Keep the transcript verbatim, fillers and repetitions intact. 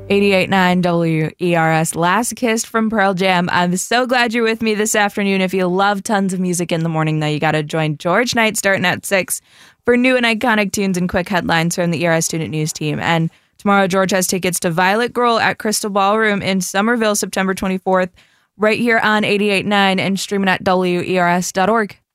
eighty-eight point nine W E R S, Last Kiss from Pearl Jam. I'm so glad you're with me this afternoon. If you love tons of music in the morning, though, you got to join George Knight starting at six for new and iconic tunes and quick headlines from the E R S Student News team. And tomorrow, George has tickets to Violet Girl at Crystal Ballroom in Somerville, September twenty-fourth, right here on eighty-eight point nine and streaming at W E R S dot org.